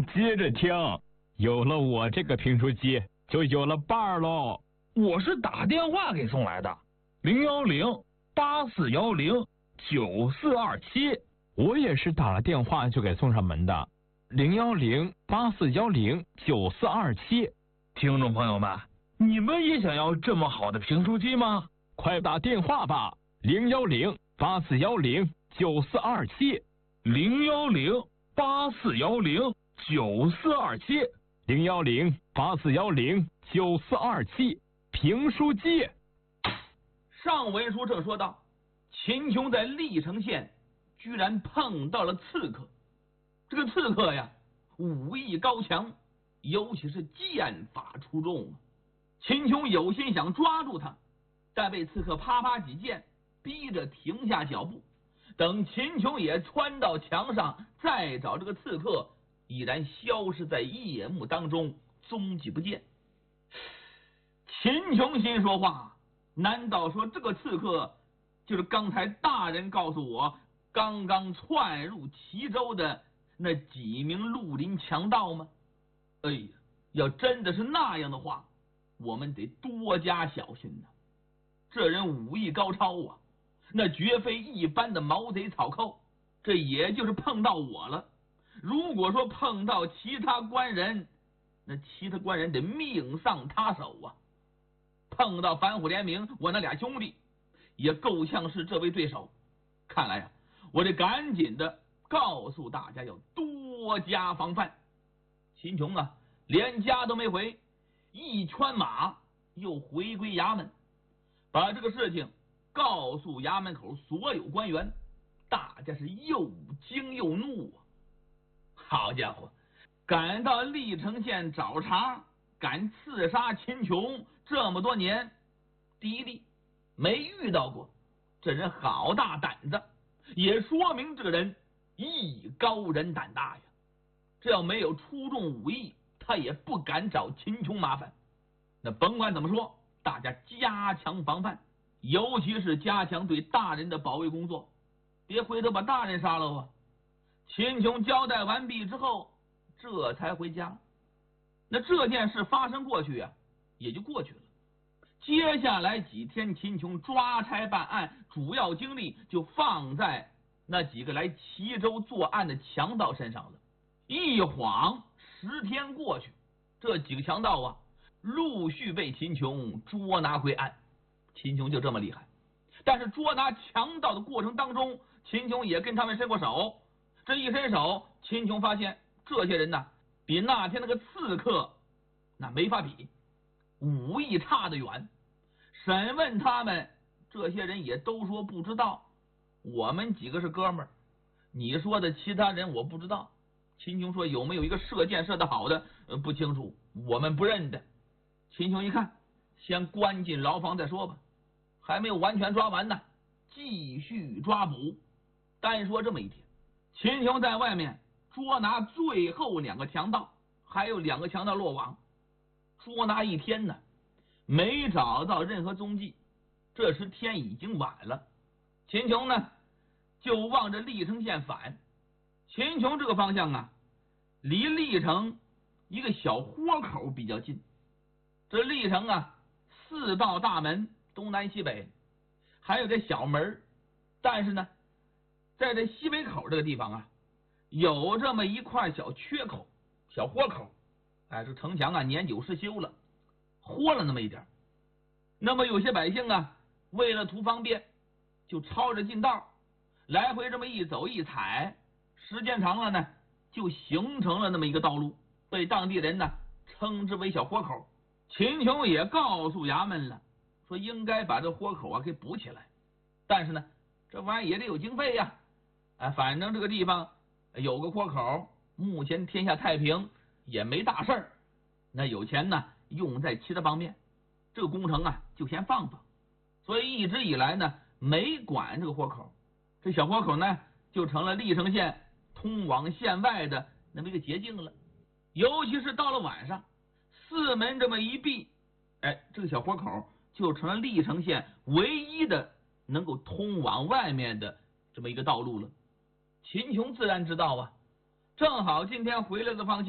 听，接着听。有了我这个评书机，就有了伴儿喽。 我是打电话给送来的，010-8410-9427。 我也是打了电话就给送上门的，010-8410-9427。 听众朋友们，你们也想要这么好的评书机吗？ 快打电话吧，010-8410-9427。 010-8410-9427。 010-8410-9427。评书机。 上文书正说到，秦琼在历城县居然碰到了刺客。这个刺客呀，武艺高强，尤其是剑法出众。秦琼有心想抓住他，但被刺客啪啪几剑逼着停下脚步。等秦琼也穿到墙上，再找这个刺客，已然消失在夜幕当中，踪迹不见。秦琼心说话，难道说这个刺客就是刚才大人告诉我刚刚窜入齐州的那几名绿林强盗吗？哎呀，要真的是那样的话，我们得多加小心呐。这人武艺高超啊，那绝非一般的毛贼草寇，这也就是碰到我了。如果说碰到其他官人，那其他官人得命丧他手啊。碰到反虎联名，我那俩兄弟也够呛是这位对手。看来呀，我得赶紧的告诉大家要多加防范。秦琼啊，连家都没回，一圈马又回归衙门，把这个事情告诉衙门口所有官员，大家是又惊又怒啊！好家伙，赶到历城县找茬，敢刺杀秦琼，这么多年第一例，没遇到过。这人好大胆子，也说明这个人艺高人胆大呀。这要没有出众武艺，他也不敢找秦琼麻烦。那甭管怎么说，大家加强防范，尤其是加强对大人的保卫工作，别回头把大人杀了啊！秦琼交代完毕之后，这才回家。那这件事发生过去啊，也就过去了。接下来几天，秦琼抓差办案，主要精力就放在那几个来齐州作案的强盗身上了。一晃10天过去，这几个强盗啊，陆续被秦琼捉拿归案。秦琼就这么厉害，但是捉拿强盗的过程当中，秦琼也跟他们伸过手。这一伸手，秦琼发现这些人呢，比那天那个刺客那没法比，武艺差得远。审问他们，这些人也都说不知道。我们几个是哥们儿，你说的其他人我不知道。秦琼说有没有一个射箭射得好的，不清楚，我们不认得。秦琼一看，先关进牢房再说吧，还没有完全抓完呢，继续抓捕。单说这么一天，秦琼在外面捉拿最后2个强盗，还有2个强盗落网。捉拿一天呢，没找到任何踪迹。这时天已经晚了，秦琼呢就往着历城县返。秦琼这个方向啊，离历城一个小豁口比较近。这历城啊，4道大门，东南西北，还有这小门。但是呢，在这西北口这个地方啊，有这么一块小缺口、小豁口。哎，这城墙啊年久失修了，豁了那么一点。那么有些百姓啊，为了图方便，就抄着近道，来回这么一走一踩，时间长了呢，就形成了那么一个道路，被当地人呢称之为小豁口。秦琼也告诉衙门了，说应该把这豁口啊给补起来，但是呢，这玩意也得有经费呀。反正这个地方有个豁口，目前天下太平，也没大事儿。那有钱呢，用在其他方面，这个工程啊就先放放。所以一直以来呢，没管这个豁口。这小豁口呢，就成了历城县通往县外的那么一个捷径了。尤其是到了晚上，4门这么一闭，这个小豁口就成了历城县唯一的能够通往外面的这么一个道路了。秦琼自然知道啊，正好今天回来的方向